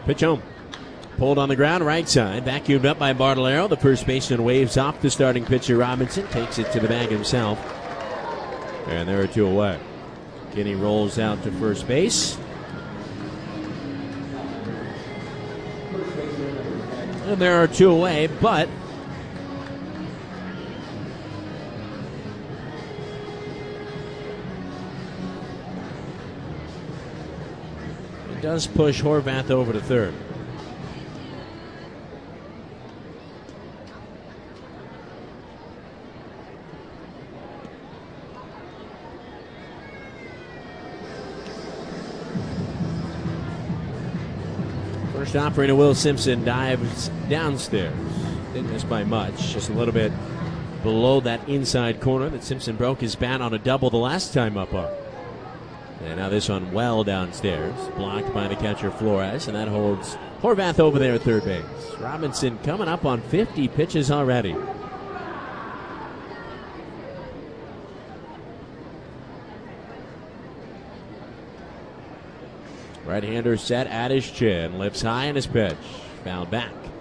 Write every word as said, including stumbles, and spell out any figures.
Pitch home. Pulled on the ground, right side. Vacuumed up by Bartolero. The first baseman waves off the starting pitcher Robinson. Takes it to the bag himself. And there are two away. Kinney rolls out to first base. And there are two away, but it does push Horvath over to third. First operator Will Simpson dives downstairs. Didn't miss by much, just a little bit below that inside corner that Simpson broke his bat on a double the last time up on. And now this one well downstairs, blocked by the catcher Flores, and that holds Horvath over there at third base. Robinson coming up on fifty pitches already. Right-hander set at his chin, lifts high in his pitch, fouled back.